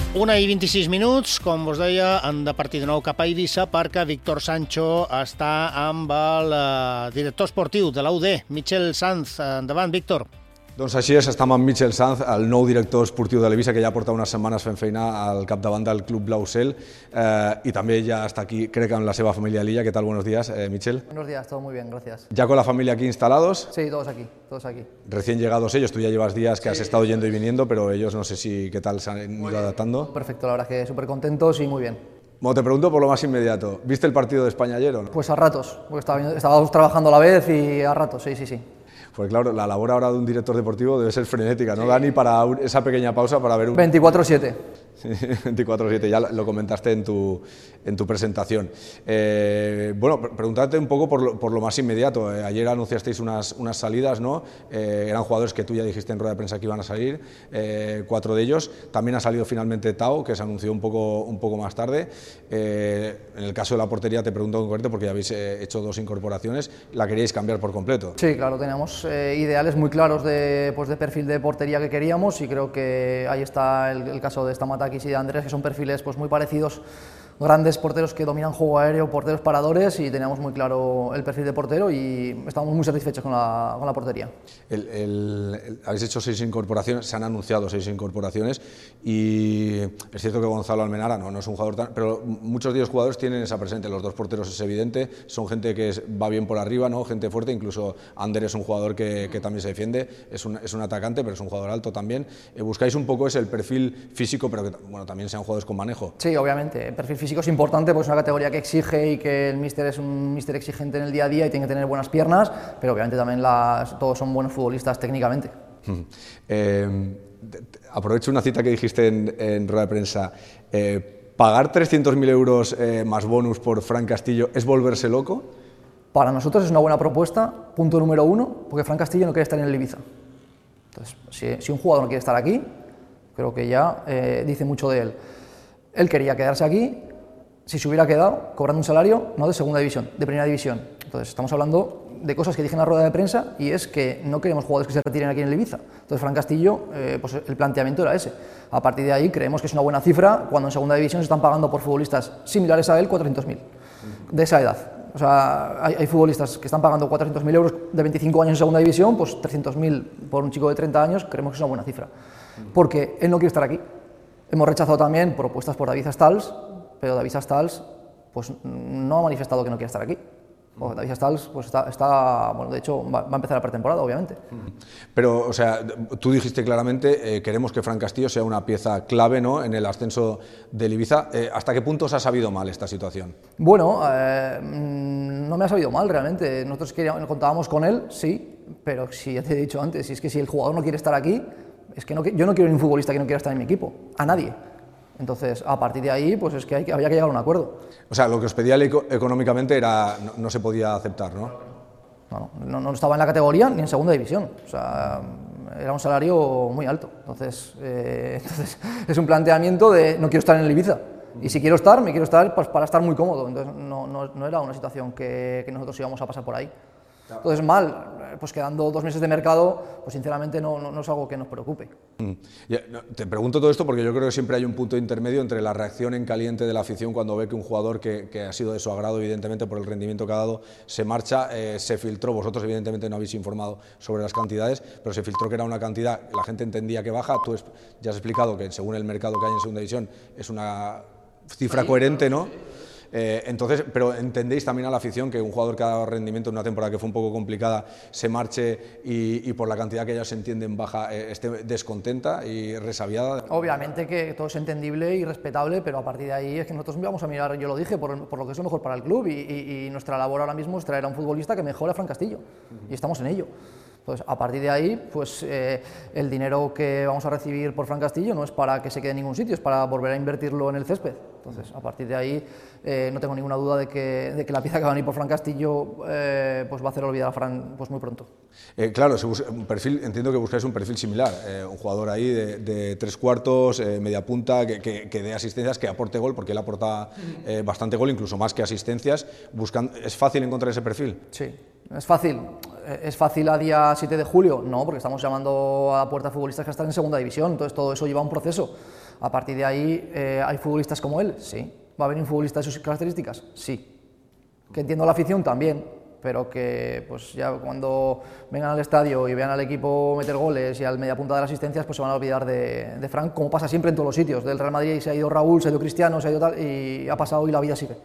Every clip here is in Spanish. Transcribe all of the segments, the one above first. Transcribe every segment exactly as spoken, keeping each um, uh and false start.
una i vint-i-sis minuts, com us deia, han de partir de nou cap a Eivissa perquè Víctor Sancho està amb el eh, director esportiu de la U D, Michel Sanz. Endavant, Víctor. Doncs així és, estem amb Michel Sanz, el nou director esportiu de l'Eivissa, que ja porta unes setmanes fent feina al capdavant del Club Blaucel, eh, y también ya está aquí, creo que con la seva familia Lilla. ¿Qué tal? Buenos días, eh, Michel. Buenos días, todo muy bien, gracias. ¿Ya con la familia aquí instalados? Sí, todos aquí, todos aquí. Recién llegados ellos, tú ya llevas días que sí. Has estado yendo y viniendo, pero ellos no sé si qué tal se han ido adaptando. Perfecto, la verdad es que súper contentos y muy bien. Bueno, te pregunto por lo más inmediato, ¿viste el partido de España ayer o no? Pues a ratos, porque estaba, estábamos trabajando a la vez y a ratos, sí, sí, sí. Pues claro, la labor ahora de un director deportivo debe ser frenética, ¿no? Sí. Da ni para un, esa pequeña pausa para ver un... veinticuatro siete. veinticuatro siete, ya lo comentaste en tu, en tu presentación. Eh, bueno, preguntarte un poco por lo, por lo más inmediato. Eh, ayer anunciasteis unas, unas salidas, ¿no? Eh, eran jugadores que tú ya dijiste en rueda de prensa que iban a salir, eh, cuatro de ellos. También ha salido finalmente Tau, que se anunció un poco, un poco más tarde. Eh, en el caso de la portería te pregunto en concreto porque ya habéis eh, hecho dos incorporaciones. ¿La queríais cambiar por completo? Sí, claro, teníamos eh, ideales muy claros de, pues de perfil de portería que queríamos y creo que ahí está el, el caso de Stamatakis y de Andrés, que son perfiles pues muy parecidos, grandes porteros que dominan juego aéreo, porteros paradores, y teníamos muy claro el perfil de portero y estamos muy satisfechos con la, con la portería. El, el, el, habéis hecho seis incorporaciones, se han anunciado seis incorporaciones y es cierto que Gonzalo Almenara no, no es un jugador tan... pero muchos de los jugadores tienen esa presente, los dos porteros es evidente, son gente que es, va bien por arriba, ¿no? Gente fuerte, incluso Ander es un jugador que, que también se defiende, es un, es un atacante, pero es un jugador alto también. Eh, buscáis un poco ese el perfil físico, pero que bueno, también sean jugadores con manejo. Sí, obviamente, el perfil físico es importante, pues es una categoría que exige y que el míster es un míster exigente en el día a día y tiene que tener buenas piernas, pero obviamente también las, todos son buenos futbolistas técnicamente. Eh, aprovecho una cita que dijiste en, en rueda de prensa. Eh, ¿Pagar trescientos mil euros eh, más bonus por Fran Castillo es volverse loco? Para nosotros es una buena propuesta, punto número uno, porque Fran Castillo no quiere estar en el Ibiza. Entonces, si, si un jugador no quiere estar aquí, creo que ya eh, dice mucho de él. Él quería quedarse aquí, si se hubiera quedado cobrando un salario no de segunda división, de primera división. Entonces estamos hablando de cosas que dije en la rueda de prensa y es que no queremos jugadores que se retiren aquí en el Ibiza. Entonces Fran Castillo, eh, pues el planteamiento era ese. A partir de ahí creemos que es una buena cifra cuando en segunda división se están pagando por futbolistas similares a él cuatrocientos mil de esa edad. O sea, hay, hay futbolistas que están pagando cuatrocientos mil euros de veinticinco años en segunda división, pues trescientos mil por un chico de treinta años, creemos que es una buena cifra. Porque él no quiere estar aquí. Hemos rechazado también propuestas por David Stals, pero David Stals pues, no ha manifestado que no quiere estar aquí. O David Stals pues, está, está, bueno, de hecho va, va a empezar la pretemporada, obviamente. Pero, o sea, tú dijiste claramente, eh, queremos que Fran Castillo sea una pieza clave, ¿no?, en el ascenso del Ibiza. Eh, ¿Hasta qué punto os ha sabido mal esta situación? Bueno, eh, no me ha sabido mal realmente. Nosotros queríamos, contábamos con él, sí, pero si ya te he dicho antes, si es que si el jugador no quiere estar aquí, es que no, yo no quiero ni un futbolista que no quiera estar en mi equipo, a nadie. Entonces, a partir de ahí, pues es que, hay que había que llegar a un acuerdo. O sea, lo que os pedía económicamente era, no, no se podía aceptar, ¿no? No, no, no estaba en la categoría ni en segunda división. O sea, era un salario muy alto. Entonces, eh, entonces es un planteamiento de no quiero estar en el Ibiza. Y si quiero estar, me quiero estar pues, para estar muy cómodo. Entonces, no, no, no era una situación que, que nosotros íbamos a pasar por ahí. Entonces, mal, pues quedando dos meses de mercado, pues sinceramente no, no, no es algo que nos preocupe. Mm. Ya, no, te pregunto todo esto porque yo creo que siempre hay un punto intermedio entre la reacción en caliente de la afición cuando ve que un jugador que, que ha sido de su agrado, evidentemente, por el rendimiento que ha dado, se marcha, eh, se filtró, vosotros evidentemente no habéis informado sobre las cantidades, pero se filtró que era una cantidad, la gente entendía que baja, tú ya has explicado que según el mercado que hay en segunda división es una cifra coherente, ¿no? Eh, entonces, pero entendéis también a la afición que un jugador que ha dado rendimiento en una temporada que fue un poco complicada se marche y, y por la cantidad que ellos entienden baja eh, esté descontenta y resabiada. Obviamente que todo es entendible y respetable, pero a partir de ahí es que nosotros vamos a mirar, yo lo dije, por, por lo que es lo mejor para el club y, y, y nuestra labor ahora mismo es traer a un futbolista que mejore a Fran Castillo y estamos en ello. Entonces, a partir de ahí, pues eh, el dinero que vamos a recibir por Fran Castillo no es para que se quede en ningún sitio, es para volver a invertirlo en el césped. Entonces, a partir de ahí, eh, no tengo ninguna duda de que, de que la pieza que va a venir por Fran Castillo eh, pues va a hacer olvidar a Fran pues muy pronto. Eh, claro, un perfil, entiendo que buscáis un perfil similar, eh, un jugador ahí de, de tres cuartos, eh, media punta, que, que, que dé asistencias, que aporte gol, porque él aporta eh, bastante gol, incluso más que asistencias. Buscando, ¿es fácil encontrar ese perfil? Sí, es fácil. ¿es fácil a día siete de julio? No, porque estamos llamando a la puerta a futbolistas que están en segunda división, entonces todo eso lleva un proceso. A partir de ahí, eh, ¿hay futbolistas como él? Sí. ¿Va a venir un futbolista de sus características? Sí. ¿Que entiendo la afición? También, pero que pues ya cuando vengan al estadio y vean al equipo meter goles y al media punta de las asistencias, pues se van a olvidar de, de Frank, como pasa siempre en todos los sitios. Del Real Madrid se ha ido Raúl, se ha ido Cristiano, se ha ido tal, y ha pasado y la vida sigue.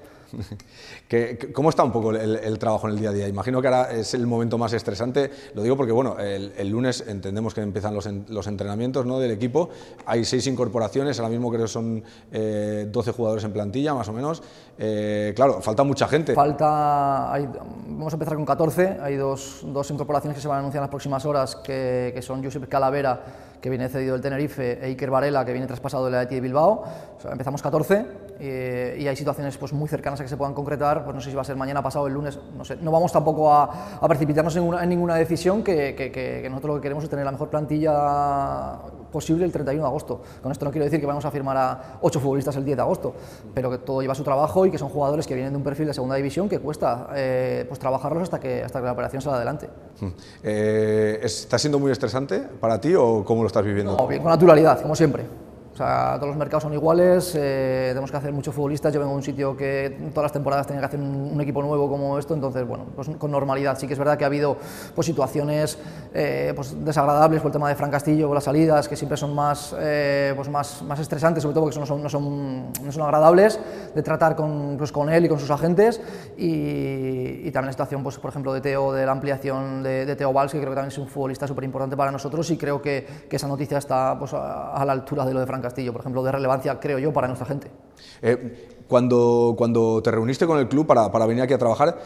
¿Cómo está un poco el, el trabajo en el día a día? Imagino que ahora es el momento más estresante, lo digo porque bueno, el, el lunes entendemos que empiezan los, en, los entrenamientos, ¿no?, del equipo, hay seis incorporaciones, ahora mismo creo que son eh, doce jugadores en plantilla más o menos, eh, claro, falta mucha gente. Falta, hay, vamos a empezar con catorce, hay dos, dos incorporaciones que se van a anunciar en las próximas horas, que, que son Josep Calavera, que viene cedido del Tenerife, e Iker Varela, que viene traspasado del Athletic de Bilbao. O sea, empezamos catorce eh, y hay situaciones pues, muy cercanas a que se puedan concretar, pues no sé si va a ser mañana, pasado, el lunes, no sé. No vamos tampoco a, a precipitarnos en, una, en ninguna decisión, que, que, que, que nosotros lo que queremos es tener la mejor plantilla posible el treinta y uno de agosto. Con esto no quiero decir que vamos a firmar a ocho futbolistas el diez de agosto, pero que todo lleva su trabajo y que son jugadores que vienen de un perfil de segunda división que cuesta eh, pues, trabajarlos hasta que, hasta que la operación salga adelante. Eh, ¿Está siendo muy estresante para ti o cómo lo estás viviendo? No, bien, con naturalidad, como siempre. O sea, todos los mercados son iguales, eh, tenemos que hacer muchos futbolistas. Yo vengo de un sitio que todas las temporadas tenía que hacer un, un equipo nuevo como esto, entonces, bueno, pues con normalidad. Sí que es verdad que ha habido pues, situaciones eh, pues, desagradables por el tema de Fran Castillo, por las salidas, que siempre son más, eh, pues más, más estresantes, sobre todo porque no son, no son, no son agradables de tratar con, pues, con él y con sus agentes. Y, y también la situación, pues, por ejemplo, de Teo, de la ampliación de, de Teo Valls, que creo que también es un futbolista súper importante para nosotros, y creo que, que esa noticia está pues, a, a la altura de lo de Fran Castillo, por ejemplo, de relevancia, creo yo, para nuestra gente. Eh, cuando, cuando te reuniste con el club para, para venir aquí a trabajar,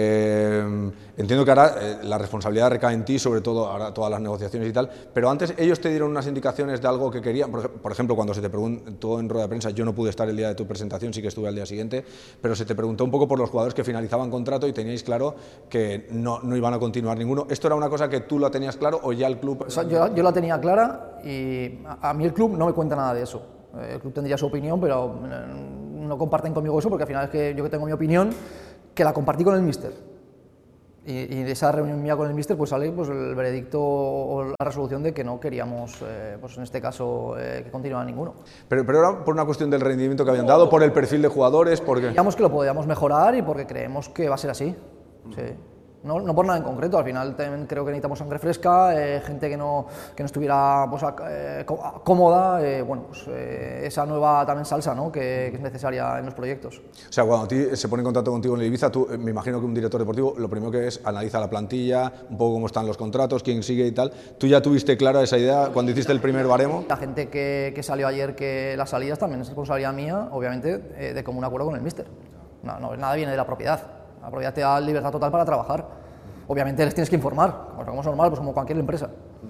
eh, entiendo que ahora eh, la responsabilidad recae en ti, sobre todo ahora todas las negociaciones y tal, pero antes ellos te dieron unas indicaciones de algo que querían. Por, por ejemplo, cuando se te preguntó en rueda de prensa, yo no pude estar el día de tu presentación, sí que estuve al día siguiente, pero se te preguntó un poco por los jugadores que finalizaban contrato y teníais claro que no, no iban a continuar ninguno. ¿Esto era una cosa que tú la tenías claro o ya el club...? O sea, yo, yo la tenía clara y a, a mí el club no me cuenta nada de eso. El club tendría su opinión, pero no comparten conmigo eso, porque al final es que yo que tengo mi opinión, que la compartí con el míster. Y, y de esa reunión mía con el míster pues sale pues, el veredicto o la resolución de que no queríamos, eh, pues en este caso, eh, que continuara ninguno. Pero, pero era por una cuestión del rendimiento que habían dado, por el perfil de jugadores, porque... Digamos que lo podíamos mejorar y porque creemos que va a ser así. Sí. No, no por nada en concreto, al final también creo que necesitamos sangre fresca, eh, gente que no, que no estuviera pues, eh, cómoda, eh, bueno, pues, eh, esa nueva también salsa, ¿no?, que, que es necesaria en los proyectos. O sea, cuando a ti se pone en contacto contigo en el Ibiza, tú, me imagino que un director deportivo lo primero que es analiza la plantilla, un poco cómo están los contratos, quién sigue y tal. ¿Tú ya tuviste clara esa idea cuando hiciste el primer baremo? La gente que, que salió ayer, que las salidas también es responsabilidad mía, obviamente, eh, de común acuerdo con el míster. No, no, nada viene de la propiedad. La propiedad te da libertad total para trabajar. Obviamente les tienes que informar, como es normal, pues como cualquier empresa.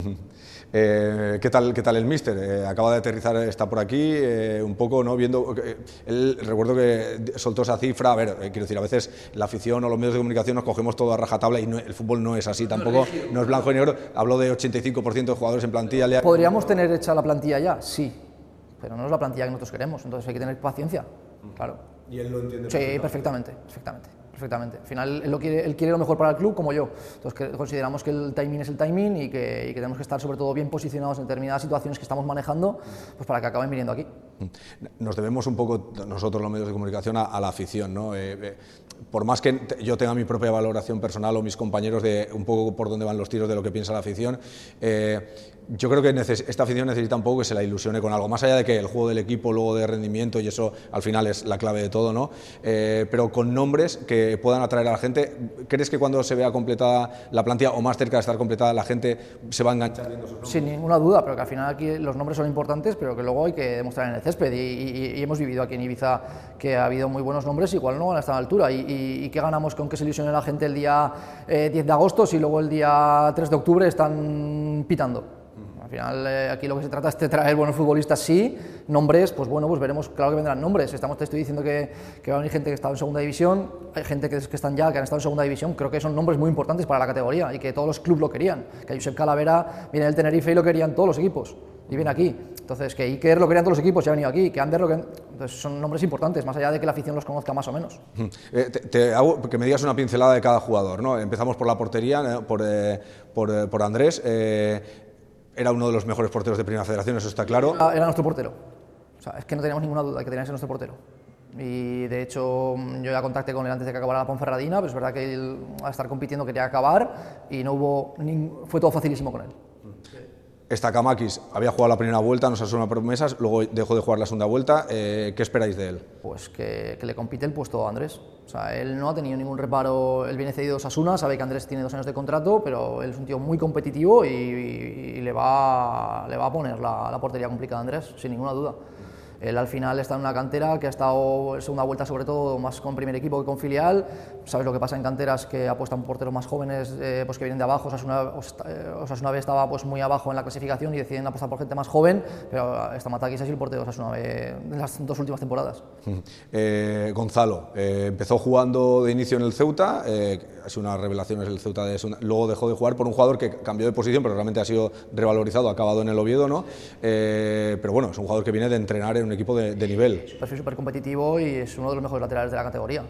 Eh, ¿qué, tal, ¿Qué tal el míster? Eh, acaba de aterrizar, está por aquí, eh, un poco, ¿no? Viendo, eh, él, recuerdo que soltó esa cifra, a ver, eh, quiero decir, a veces la afición o los medios de comunicación nos cogemos todo a rajatabla y no, el fútbol no es así tampoco, no es blanco y negro. Habló de ochenta y cinco por ciento de jugadores en plantilla. ¿Podríamos tener hecha la plantilla ya? Sí, pero no es la plantilla que nosotros queremos, entonces hay que tener paciencia, claro. ¿Y él lo entiende? Sí, perfectamente, perfectamente. Perfectamente. Al final él, lo quiere, él quiere lo mejor para el club, como yo. Entonces que, consideramos que el timing es el timing y que, y que tenemos que estar sobre todo bien posicionados en determinadas situaciones que estamos manejando, pues para que acaben viniendo aquí. Nos debemos un poco nosotros los medios de comunicación a, a la afición, ¿no? Eh, eh, por más que yo tenga mi propia valoración personal o mis compañeros de un poco por dónde van los tiros de lo que piensa la afición, eh, yo creo que neces- esta afición necesita un poco que se la ilusione con algo, más allá de que el juego del equipo, luego de rendimiento, y eso al final es la clave de todo, ¿no? Eh, pero con nombres que puedan atraer a la gente. ¿Crees que cuando se vea completada la plantilla o más cerca de estar completada la gente se va a enganchar viendo sus nombres? Sin ninguna duda, pero que al final aquí los nombres son importantes, pero que luego hay que demostrar en el césped y, y, y hemos vivido aquí en Ibiza que ha habido muy buenos nombres, igual no van a estar a la altura. ¿Y, y, y qué ganamos con que se ilusione la gente el día eh, diez de agosto si luego el día tres de octubre están pitando? Al final eh, aquí lo que se trata es de traer buenos futbolistas, sí, nombres, pues bueno, pues veremos, claro que vendrán nombres. Estamos, te estoy diciendo que, que va a venir gente que ha estado en segunda división, hay gente que, que están ya, que han estado en segunda división, creo que son nombres muy importantes para la categoría y que todos los clubes lo querían, que Josep Calavera viene del Tenerife y lo querían todos los equipos. y viene aquí. Entonces, que Iker lo querían todos los equipos y ha venido aquí, que Ander lo que... Entonces, son nombres importantes, más allá de que la afición los conozca más o menos. Eh, te, te hago que me digas una pincelada de cada jugador, ¿no? Empezamos por la portería, ¿no? por, eh, por, eh, por Andrés. Eh, era uno de los mejores porteros de Primera Federación, eso está claro. Era, era nuestro portero. O sea, es que no teníamos ninguna duda de que tenía que ser nuestro portero. Y de hecho yo ya contacté con él antes de que acabara la Ponferradina, pero es verdad que él al estar compitiendo quería acabar y no hubo ning... fue todo facilísimo con él. Stakamakis había jugado la primera vuelta, nos asustó una promesas, luego dejó de jugar la segunda vuelta. Eh, ¿Qué esperáis de él? Pues que, que le compite el puesto a Andrés. O sea, él no ha tenido ningún reparo, él viene cedido a Osasuna, sabe que Andrés tiene dos años de contrato, pero él es un tío muy competitivo y, y, y le, va, le va a poner la, la portería complicada a Andrés, sin ninguna duda. Él al final está en una cantera que ha estado en segunda vuelta sobre todo más con primer equipo que con filial. Sabes lo que pasa en canteras, que apuestan por porteros más jóvenes eh, pues que vienen de abajo. Osasuna, Osasuna B estaba pues muy abajo en la clasificación y deciden apostar por gente más joven, pero Stamatakis es el portero de Osasuna B en las dos últimas temporadas. Eh, Gonzalo, eh, empezó jugando de inicio en el Ceuta, eh, ha sido una revelación, es el Ceuta de segunda, luego dejó de jugar por un jugador que cambió de posición, pero realmente ha sido revalorizado, ha acabado en el Oviedo, ¿no? Eh, pero bueno, es un jugador que viene de entrenar en un equipo de, de nivel. Un perfil súper competitivo y es uno de los mejores laterales de la categoría.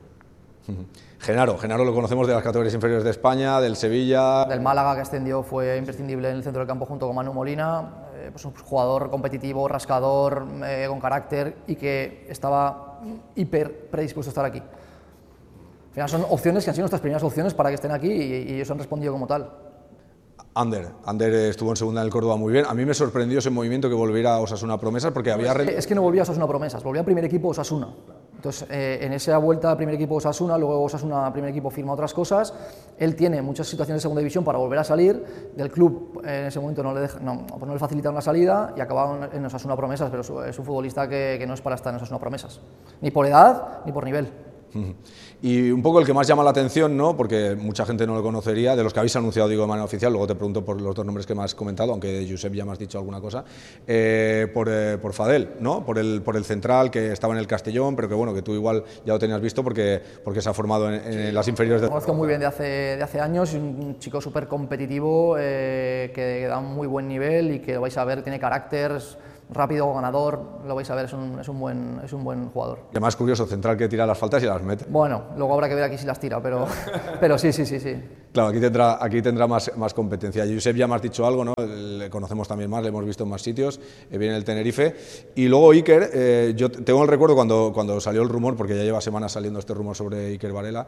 Genaro, Genaro lo conocemos de las categorías inferiores de España, del Sevilla. Del Málaga, que ascendió, fue imprescindible en el centro del campo junto con Manu Molina. Eh, pues un jugador competitivo, rascador, eh, con carácter y que estaba hiper predispuesto a estar aquí. Al final son opciones que han sido nuestras primeras opciones para que estén aquí y, y ellos han respondido como tal. Ander, Ander estuvo en segunda en el Córdoba muy bien. A mí me sorprendió ese movimiento que volviera a Osasuna Promesas porque había... Es que, es que no volvía a Osasuna Promesas, volvía a primer equipo Osasuna. Entonces, eh, en esa vuelta a primer equipo Osasuna, luego Osasuna primer equipo firma otras cosas. Él tiene muchas situaciones de segunda división para volver a salir. Del club eh, en ese momento no le, deja, no, pues no le facilitaron la salida y acababa en Osasuna Promesas, pero es un futbolista que, que no es para estar en Osasuna Promesas. Ni por edad, ni por nivel. Y un poco el que más llama la atención, ¿no? Porque mucha gente no lo conocería, de los que habéis anunciado, digo, de manera oficial, luego te pregunto por los dos nombres que me has comentado, aunque de Josep ya me has dicho alguna cosa, eh, por, eh, por Fadel, ¿no? Por el, por el central que estaba en el Castellón, pero que bueno, que tú igual ya lo tenías visto porque, porque se ha formado en, en sí, las inferiores. De... Lo conozco muy bien de hace, de hace años, es un chico súper competitivo, eh, que da un muy buen nivel y que lo vais a ver, tiene carácter, rápido, ganador, lo vais a ver, es un, es un, buen, es un buen jugador. Y además curioso, central que tira las faltas y las mete. Bueno, luego habrá que ver aquí si las tira, pero, pero sí, sí, sí, sí. Claro, aquí tendrá, aquí tendrá más, más competencia. Josep ya me has dicho algo, ¿no? Le conocemos también más, le hemos visto en más sitios, eh, viene el Tenerife. Y luego Iker, eh, yo tengo el recuerdo cuando, cuando salió el rumor, porque ya lleva semanas saliendo este rumor sobre Iker Varela,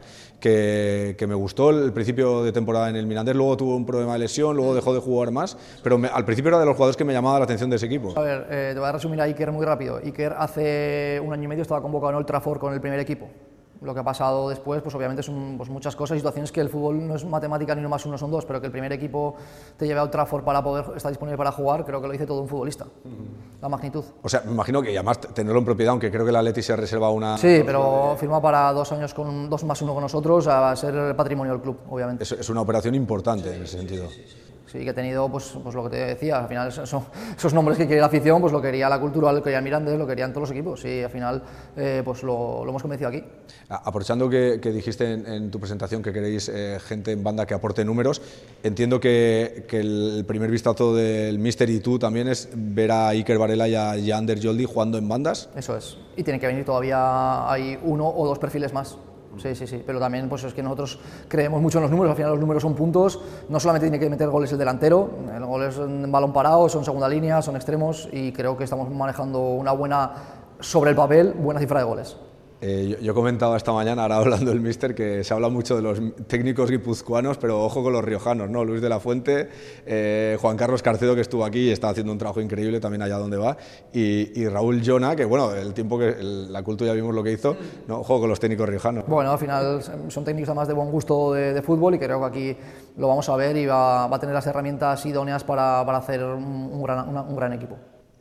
que, que me gustó el principio de temporada en el Mirandés, luego tuvo un problema de lesión, luego dejó de jugar más, pero me, al principio era de los jugadores que me llamaba la atención de ese equipo. A ver, eh, te voy a resumir a Iker muy rápido. Iker hace un año y medio estaba convocado en Old Trafford con el primer equipo. Lo que ha pasado después, pues obviamente son pues, muchas cosas, situaciones que el fútbol no es matemática ni uno más uno son dos, pero que el primer equipo te lleve a Old Trafford para poder estar disponible para jugar, creo que lo dice todo un futbolista, uh-huh. La magnitud. O sea, me imagino que además tenerlo en propiedad, aunque creo que el Atleti se reserva una... Sí, pero firma para dos años con dos más uno con nosotros, a ser patrimonio del club, obviamente. Es, es una operación importante en ese sentido. Sí, sí, sí. Sí, que he tenido, pues, pues lo que te decía, al final son esos nombres que quiere la afición, pues lo quería la cultura, lo quería Mirandés, lo querían todos los equipos y al final eh, pues lo, lo hemos convencido aquí. Aprovechando que, que dijiste en, en tu presentación que queréis eh, gente en banda que aporte números, entiendo que, que el primer vistazo del míster y tú también es ver a Iker Varela y a, y a Ander Joldi jugando en bandas. Eso es, y tiene que venir todavía, hay uno o dos perfiles más. Sí, sí, sí, pero también pues es que nosotros creemos mucho en los números, al final los números son puntos, no solamente tiene que meter goles el delantero, el gol es en balón parado, son segunda línea, son extremos y creo que estamos manejando una buena, sobre el papel, buena cifra de goles. Eh, yo, yo he comentado esta mañana, ahora hablando del míster, que se habla mucho de los técnicos guipuzcoanos, pero ojo con los riojanos, ¿no? Luis de la Fuente, eh, Juan Carlos Carcedo, que estuvo aquí y está haciendo un trabajo increíble también allá donde va, y, y Raúl Llona, que bueno, el tiempo que el, la cultura ya vimos lo que hizo, no, ojo con los técnicos riojanos. Bueno, al final son técnicos además de buen gusto de, de fútbol y creo que aquí lo vamos a ver y va, va a tener las herramientas idóneas para, para hacer un, un, gran, una, un gran equipo.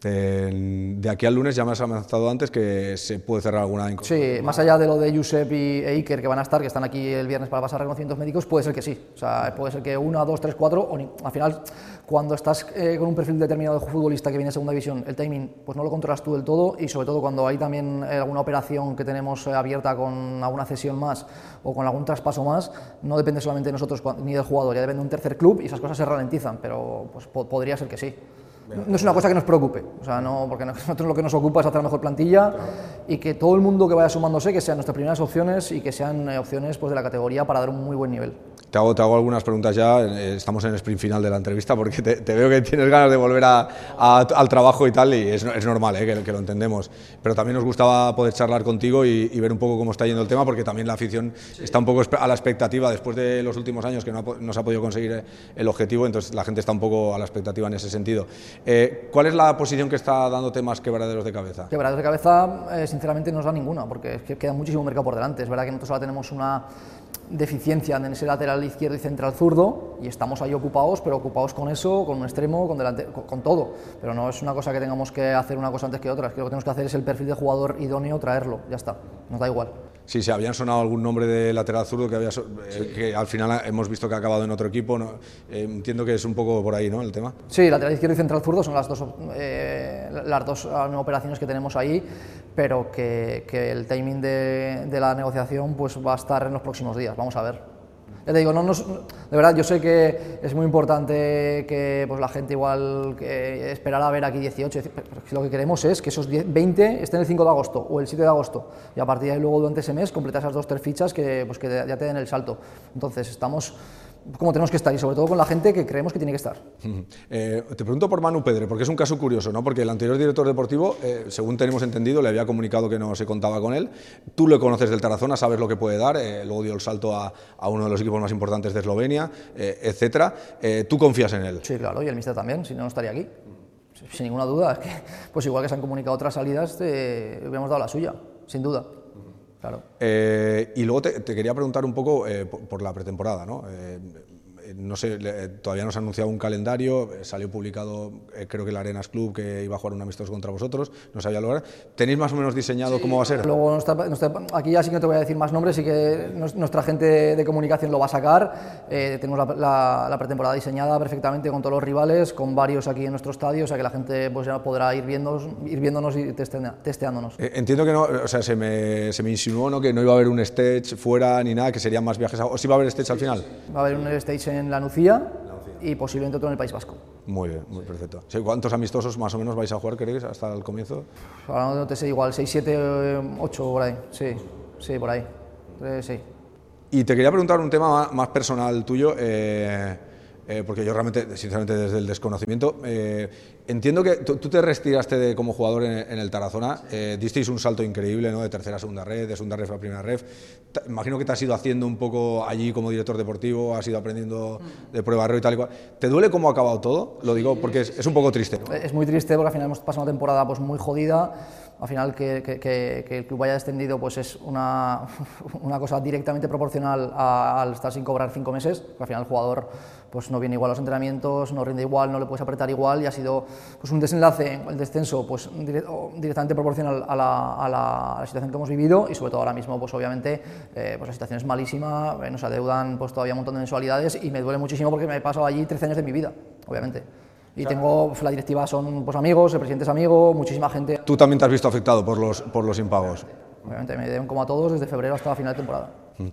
De aquí al lunes ya me has amenazado antes que se puede cerrar alguna incorporación. Sí, más allá de lo de Josep y Iker que van a estar, que están aquí el viernes para pasar reconocimientos médicos, puede ser que sí. O sea, puede ser que una, dos, tres, cuatro, o ni, al final, cuando estás eh, con un perfil determinado de futbolista que viene de segunda división, el timing pues no lo controlas tú del todo y sobre todo cuando hay también eh, alguna operación que tenemos eh, abierta con alguna cesión más o con algún traspaso más, no depende solamente de nosotros ni del jugador, ya depende de un tercer club y esas cosas se ralentizan, pero pues po- podría ser que sí. no es una cosa que nos preocupe, o sea, no, porque nosotros lo que nos ocupa es hacer la mejor plantilla, claro, y que todo el mundo que vaya sumándose, que sean nuestras primeras opciones y que sean eh, opciones pues, de la categoría para dar un muy buen nivel. Te hago, te hago algunas preguntas ya, estamos en el sprint final de la entrevista porque te, te veo que tienes ganas de volver a, a, al trabajo y tal, y es, es normal, ¿eh? que, que lo entendemos, pero también nos gustaba poder charlar contigo y, y ver un poco cómo está yendo el tema, porque también la afición sí. está un poco a la expectativa después de los últimos años que no, ha, no se ha podido conseguir el objetivo, entonces la gente está un poco a la expectativa en ese sentido. Eh, ¿Cuál es la posición que está dándote más quebraderos de cabeza? Quebraderos de cabeza, eh, sinceramente no nos da ninguna, porque es que queda muchísimo mercado por delante. Es verdad que nosotros ahora tenemos una deficiencia en ese lateral izquierdo y central zurdo, y estamos ahí ocupados, pero ocupados con eso, con un extremo, con, delante, con, con todo, pero no es una cosa que tengamos que hacer una cosa antes que otra, es que lo que tenemos que hacer es el perfil de jugador idóneo, traerlo, ya está, nos da igual. Sí, se habían sonado algún nombre de lateral zurdo que, había, eh, sí. que al final hemos visto que ha acabado en otro equipo, ¿no? eh, entiendo que es un poco por ahí, ¿no?, el tema. Sí, lateral izquierdo y central zurdo son las dos, eh, las dos operaciones que tenemos ahí, pero que, que el timing de, de la negociación pues va a estar en los próximos días, vamos a ver. Ya te digo, no nos, de verdad, yo sé que es muy importante que pues, la gente igual que esperara a ver aquí dieciocho, pero lo que queremos es que esos veinte estén el cinco de agosto o el siete de agosto, y a partir de ahí luego durante ese mes completar esas dos tres fichas que, pues, que ya te den el salto. Entonces estamos como tenemos que estar, y sobre todo con la gente que creemos que tiene que estar. Eh, te pregunto por Manu Pedre, porque es un caso curioso, ¿no? Porque el anterior director deportivo, eh, según tenemos entendido, le había comunicado que no se contaba con él. Tú lo conoces del Tarazona, sabes lo que puede dar, eh, luego dio el salto a, a uno de los equipos más importantes de Eslovenia, eh, etcétera. Eh, ¿Tú confías en él? Sí, claro, y el míster también, si no, no estaría aquí. Sin ninguna duda, es que pues igual que se han comunicado otras salidas, te hubiéramos dado la suya, sin duda. Claro. Eh, y luego te, te quería preguntar un poco eh, por, por la pretemporada, ¿no? Eh, no sé, le, todavía no se ha anunciado un calendario, eh, salió publicado, eh, creo que el Arenas Club, que iba a jugar un amistoso contra vosotros, no sabía lograr. ¿Tenéis más o menos diseñado sí, cómo va a ser? Luego, nuestra, nuestra, aquí ya sí que no te voy a decir más nombres, sí que nuestra gente de comunicación lo va a sacar. Eh, tenemos la, la, la pretemporada diseñada perfectamente con todos los rivales, con varios aquí en nuestro estadio, o sea que la gente pues, ya podrá ir, viendo, ir viéndonos y testea, testeándonos. Eh, entiendo que no, o sea, se me, se me insinuó, ¿no?, que no iba a haber un stage fuera ni nada, que serían más viajes, ¿o sí va a haber stage sí, al final? Sí, sí. Va a haber un stage en la Nucía y posiblemente otro en el País Vasco. Muy bien, muy perfecto. ¿Cuántos amistosos más o menos vais a jugar, creéis, hasta el comienzo? Ahora no te sé, igual seis, siete, ocho por ahí, sí, sí, por ahí, eh, sí. Y te quería preguntar un tema más personal tuyo, eh, eh, porque yo realmente, sinceramente, desde el desconocimiento, eh, entiendo que tú, tú te retiraste de, como jugador en, en el Tarazona, eh, disteis un salto increíble, ¿no?, de tercera a segunda red, de segunda ref a primera ref. Te, imagino que te has ido haciendo un poco allí como director deportivo, has ido aprendiendo de prueba y tal y cual. ¿Te duele cómo ha acabado todo? Lo digo porque es, es un poco triste, ¿no? Es muy triste porque al final hemos pasado una temporada pues, muy jodida. Al final que, que, que, que el club haya descendido pues es una, una cosa directamente proporcional a, al estar sin cobrar cinco meses, porque al final el jugador pues no viene igual a los entrenamientos, no rinde igual, no le puedes apretar igual, y ha sido pues un desenlace, el descenso pues dire, directamente proporcional a la, a, la, a la situación que hemos vivido, y sobre todo ahora mismo pues obviamente eh, pues la situación es malísima, eh, nos adeudan pues todavía un montón de mensualidades y me duele muchísimo porque me he pasado allí trece años de mi vida, obviamente. Y tengo, pues, la directiva son pues, amigos, el presidente es amigo, muchísima gente. ¿Tú también te has visto afectado por los, por los impagos? Obviamente, me deben como a todos desde febrero hasta final de temporada.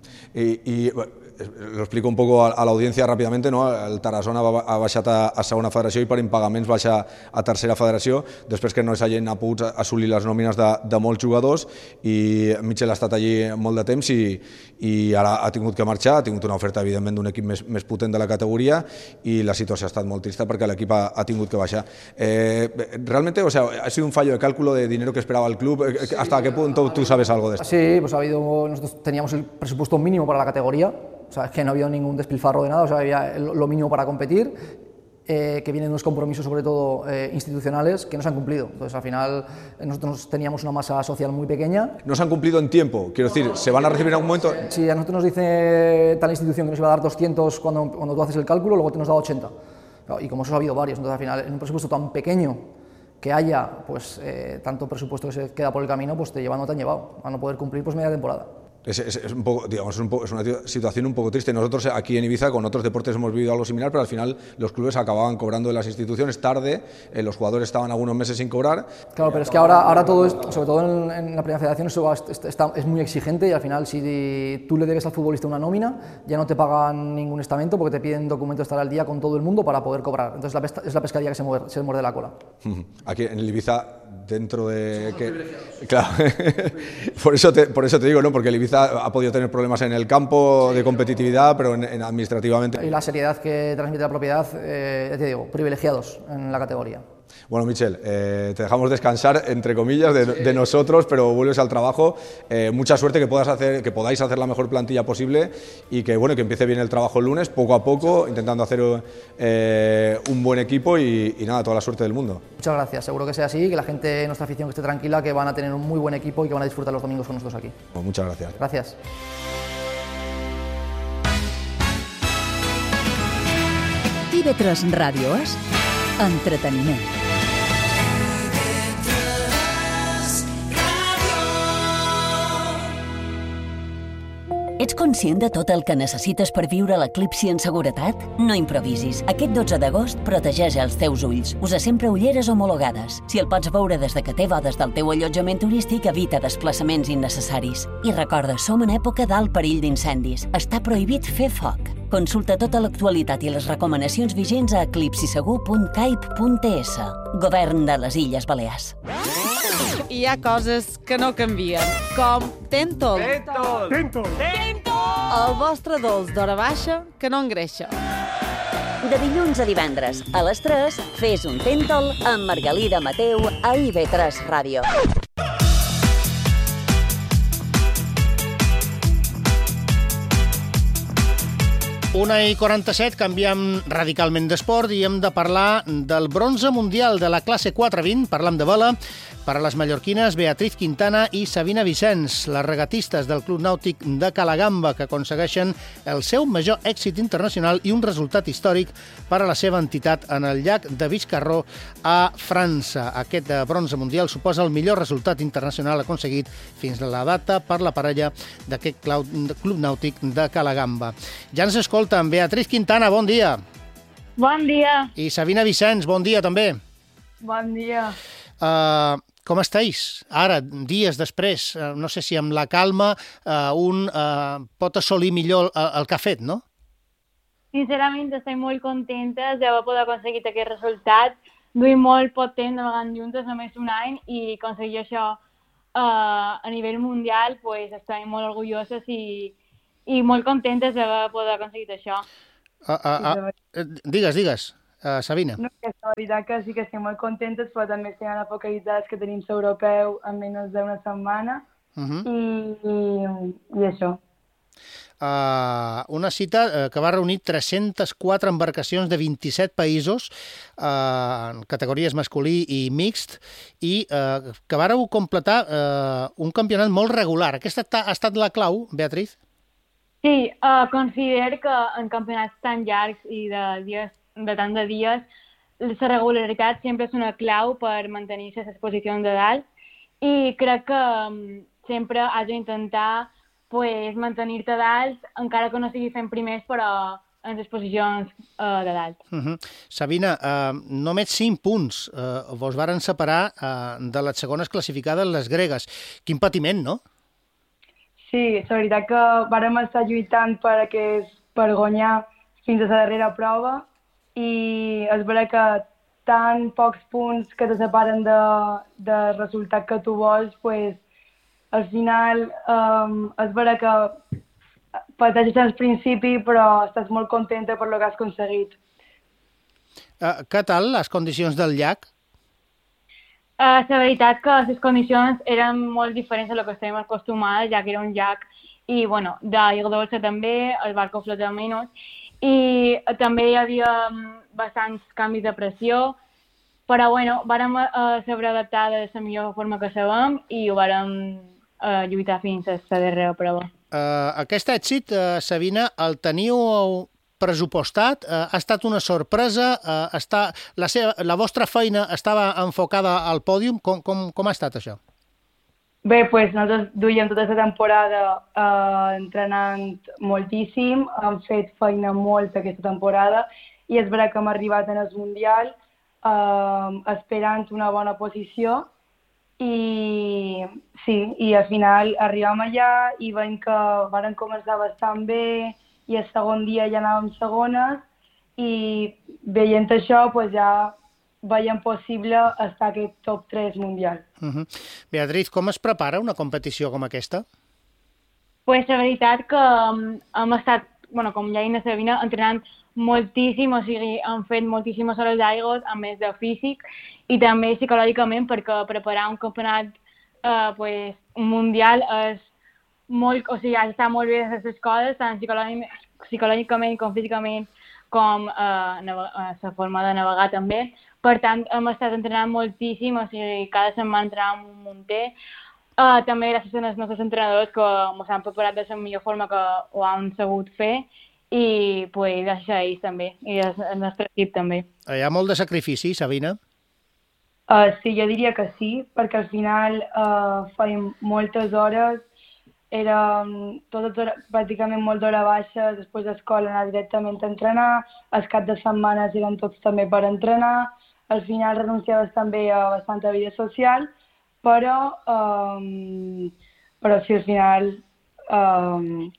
Y, y lo explico un poco a, a la audiencia rápidamente, no? El Tarazona ha baixat a, a segona federació i per impagaments baixa a tercera federació, després que no s'hagin pogut assolir les nòmines de, de molts jugadors, i Mitchell ha estat allí molt de temps i, i ara ha tingut que marxar, ha tingut una oferta evidentment d'un equip més, més potent de la categoria, i la situació ha estat molt trista perquè l'equip ha, ha tingut que baixar. Eh, realmente, o sea, ha sido un fallo de cálculo de dinero que esperaba el club. ¿Hasta qué punto tú sabes algo de esto? Sí, pues ha habido, nosotros teníamos el presupuesto mínimo para la categoría. O sea, es que no ha habido ningún despilfarro de nada, o sea, había lo mínimo para competir, eh, que vienen unos compromisos sobre todo eh, institucionales que no se han cumplido. Entonces, al final, nosotros teníamos una masa social muy pequeña. ¿No se han cumplido en tiempo? Quiero decir, ¿se van a recibir en algún momento? Sí, a nosotros nos dice tal institución que nos iba a dar doscientos cuando, cuando tú haces el cálculo, luego te nos da ochenta. Y como eso ha habido varios, entonces al final, en un presupuesto tan pequeño que haya pues, eh, tanto presupuesto que se queda por el camino, pues te lleva, no te han llevado, a no poder cumplir pues media temporada. Es, es, es, un poco, digamos, es, un poco, es una situación un poco triste. Nosotros aquí en Ibiza con otros deportes hemos vivido algo similar, pero al final los clubes acababan cobrando de las instituciones tarde, eh, los jugadores estaban algunos meses sin cobrar. Claro, pero es que ahora, ahora todo, es, sobre todo en, en la primera federación, eso está, es muy exigente y al final si tú le debes al futbolista una nómina, ya no te pagan ningún estamento porque te piden documentos estar al día con todo el mundo para poder cobrar. Entonces la pesca, es la pescadilla que se muerde, se muerde la cola. Aquí en el Ibiza, dentro de... que, claro, por, eso te, por eso te digo, ¿no? Porque el Ibiza ha podido tener problemas en el campo de competitividad, pero en, en administrativamente. Y la seriedad que transmite la propiedad, eh, ya te digo, privilegiados en la categoría. Bueno, Michel, eh, te dejamos descansar, entre comillas, de, de nosotros, pero vuelves al trabajo. Eh, mucha suerte, que, puedas hacer, que podáis hacer la mejor plantilla posible y que, bueno, que empiece bien el trabajo el lunes, poco a poco, intentando hacer eh, un buen equipo y, y nada, toda la suerte del mundo. Muchas gracias, seguro que sea así, que la gente, nuestra afición, que esté tranquila, que van a tener un muy buen equipo y que van a disfrutar los domingos con nosotros aquí. Bueno, muchas gracias. Gracias. I V tres Ràdio és entreteniment. Ets conscient de tot el que necessites per viure l'eclipsi en seguretat? No improvisis. Aquest dotze d'agost protegeix els teus ulls. Usa sempre ulleres homologades. Si el pots veure des de que té bodes del teu allotjament turístic, evita desplaçaments innecessaris. I recorda, som en època d'alt perill d'incendis. Està prohibit fer foc. Consulta tota l'actualitat i les recomanacions vigents a eclipsisegur punt caip punt es. Govern de les Illes Balears. Hi ha coses que no canvien, com Tentol. Tentol! Tentol! El vostre dolç d'hora baixa que no engreixa. De dilluns a divendres, a les tres, fes un Tentol amb Margalida Mateu a I V tres Ràdio. una i quaranta-set, canviem radicalment d'esport i hem de parlar del bronze mundial de la classe quatre vint, parlam de vela, per a les mallorquines Beatriz Quintana i Sabina Vicenç, les regatistes del Club Nàutic de Calagamba, que aconsegueixen el seu major èxit internacional i un resultat històric per a la seva entitat en el llac de Biscarró a França. Aquest bronze mundial suposa el millor resultat internacional aconseguit fins a la data per la parella d'aquest Club Nàutic de Calagamba. Ja ens escolten. Beatriz Quintana, bon dia. Bon dia. I Sabina Vicenç, bon dia també. Bon dia. Uh, com estáis? Ara, dies després, uh, no sé si amb la calma uh, un uh, pot assolir millor el, el que ha fet, no? Sincerament, estic molt contenta d'haver pogut aconseguir aquest resultat. Duim molt poc temps navegant juntes, només un any, i aconseguir això uh, a nivell mundial, pues, estem molt orgulloses i, i molt contentes d'haver pogut aconseguir això. Uh, uh, uh, digues, digues. Uh, Sabina. No, que la veritat que sí que estem molt contentes, però també estem focalitzades que tenim l'europeu en menys d'una setmana uh-huh. i, i, i això. Uh, una cita uh, que va reunir tres-centes quatre embarcacions de vint-i-set països uh, en categories masculí i mixt i uh, que vareu completar uh, un campionat molt regular. Aquesta ha estat la clau, Beatriz? Sí, uh, considero que en campionats tan llargs i de dies de tant de dies, la regularitat sempre és una clau per mantenir-se a les posicions de dalt i crec que um, sempre has d'intentar pues, mantenir-te dalt, encara que no sigui fent primers, però en les posicions uh, de dalt. Uh-huh. Sabina, uh, només cinc punts uh, vos varen separar uh, de les segones classificades, les gregues. Quin patiment, no? Sí, la veritat que vàrem estar lluitant per, aquest, per guanyar fins a la darrera prova i és vera que tan pocs punts que te separen de, de resultat que tu vols, pues, al final um, és vera que pateixes al principi, però estàs molt contenta per lo que has aconseguit. Uh, què tal les condicions del llac? Uh, la veritat que les condicions eren molt diferents a lo que estem acostumades, ja que era un llac i, bueno, d'aigua dolça també, el barco flota menys, i també hi havia bastants canvis de pressió, però bueno, vàrem uh, saber adaptar de la millor forma que sabem i ho vàrem uh, lluitar fins a la darrera prova. Uh, aquest èxit, uh, Sabina, el teniu pressupostat? Uh, ha estat una sorpresa? Uh, està, la, seva, la vostra feina estava enfocada al pòdium? Com, com, com ha estat això? Bé, doncs nosaltres duíem tota la temporada eh, entrenant moltíssim, hem fet feina molta aquesta temporada i és veritat que hem arribat en el Mundial eh, esperant una bona posició i sí, i al final arribam allà i veiem que varen començar bastant bé i el segon dia ja anàvem segones i veient això pues ja veiem possible estar aquest top tres mundial. Uh -huh. Beatriz, com es prepara una competició com aquesta? Pues la veritat que um, hem estat, bueno, com ja Ina Sabina, entrenant moltíssim, o sigui, hem fet moltíssimes hores d'aigua, a més de físic, i també psicològicament, perquè preparar un campionat, eh, pues, un mundial és molt, o sigui, has d'estar molt bé a les coses, tant psicològicament, psicològicament com físicament, com eh, la forma de navegar també. Per tant, hem estat entrenant moltíssim, o sigui, cada setmana entrenàvem un munter. Uh, també gràcies als nostres entrenadors que ens han preparat de la millor forma que ho han sabut fer i pues, gràcies a ells també, i al nostre equip també. Hi ha molt de sacrifici, Sabina? Uh, sí, jo diria que sí, perquè al final uh, fèiem moltes hores, era totes hores, pràcticament molt d'hora baixa, després d'escola anar directament a entrenar, els caps de setmanes eren tots també per entrenar, al final renunciaves també a bastanta vida social, però, um, però sí, al final um,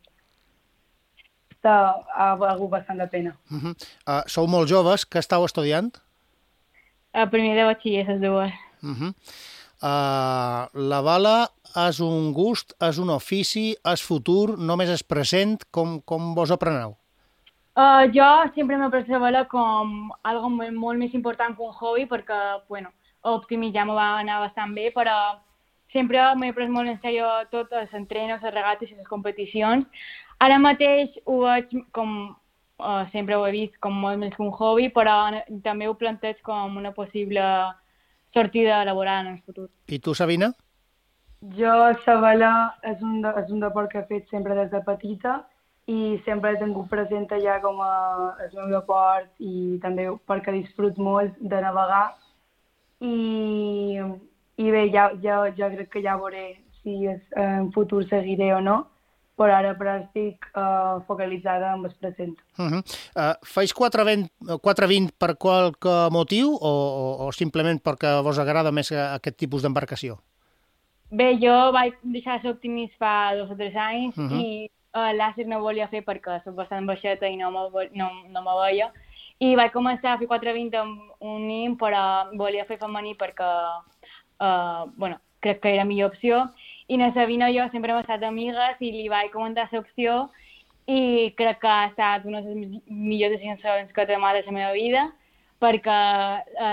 ha valgut bastant la pena. Uh -huh. uh, sou molt joves, què estàu estudiant? El primer de batxiller, les dues. Uh -huh. uh, la bala és un gust, és un ofici, és futur, només és present, com, com vos apreneu? Uh, jo sempre m'he pres la bala com algo molt, molt més important que un hobby, perquè, bueno, Optimi ja m'ho va anar bastant bé, però sempre m'he pres molt en sèrio tot els entrenos, les regates i les competicions. Ara mateix ho veig com, uh, sempre ho he vist com molt més que un hobby, però també ho planteig com una possible sortida laboral en el futur. I tu, Sabina? Jo, la bala és un, de, és un deport que he fet sempre des de petita i sempre he tingut present ja com a el meu deport i també perquè disfrut molt de navegar. I, i bé, ja, ja, ja crec que ja veuré si és, en futur seguiré o no, però ara, però estic uh, focalitzada en el present. Uh -huh. uh, Feis quatre vint per qualque motiu o, o, o simplement perquè vos agrada més aquest tipus d'embarcació? Bé, jo vaig deixar de ser optimista fa dos o tres anys uh -huh. i uh, l'àcid no volia fer perquè soc bastant baixeta i no me, no, no me veia. I vaig començar a fer quatre vint amb un nim, però volia fer femení perquè, uh, bueno, crec que era la millor opció. I la Sabina i jo sempre hem estat amigues i li vaig comentar la opció i crec que ha estat una de les millors decisions que he tomat de la meva vida, perquè uh,